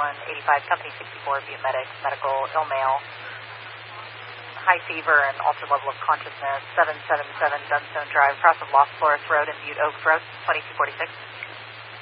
85, Company 64, Butte Medics, medical, ill male, high fever and altered level of consciousness, 777 Dunstone Drive, across of Lost Forest Road in Butte Oaks Road, 2246.